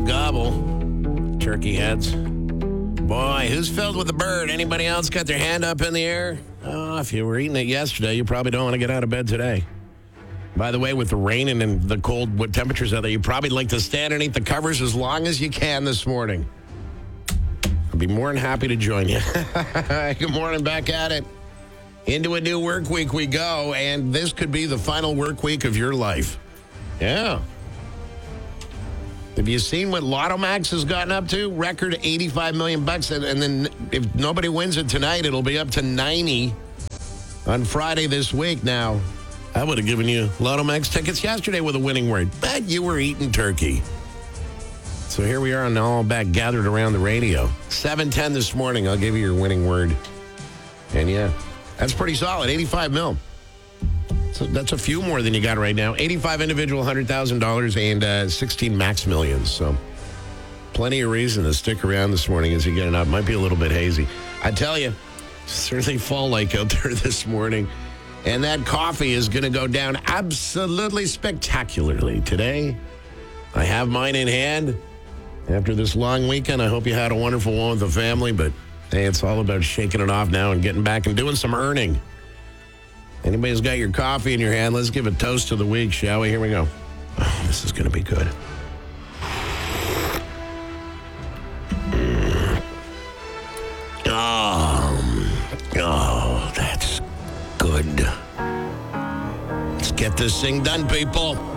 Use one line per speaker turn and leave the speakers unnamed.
gobble. Turkey heads. Boy, who's filled with a bird? Anybody else got their hand up in the air? Oh, if you were eating it yesterday, you probably don't want to get out of bed today. By the way, with the rain and the cold what temperatures out there, you probably like to stand underneath the covers as long as you can this morning. I'd be more than happy to join you. Good morning, back at it. Into a new work week we go, and this could be the final work week of your life. Yeah. Have you seen what Lotto Max has gotten up to? Record $85 million. And then if nobody wins it tonight, it'll be up to 90 on Friday this week. Now, I would have given you Lotto Max tickets yesterday with a winning word, but you were eating turkey. So here we are, and all back gathered around the radio. 7:10 this morning, I'll give you your winning word. And yeah, that's pretty solid, 85 mil. So that's a few more than you got right now. 85 individual, $100,000, and 16 max millions. So plenty of reason to stick around this morning as you get it up. Might be a little bit hazy. I tell you, certainly fall-like out there this morning. And that coffee is going to go down absolutely spectacularly today. I have mine in hand. After this long weekend, I hope you had a wonderful one with the family. But, hey, it's all about shaking it off now and getting back and doing some earning. Anybody's got your coffee in your hand, let's give a toast to the week, shall we? Here we go. Oh, this is going to be good. Oh, that's good. Let's get this thing done, people.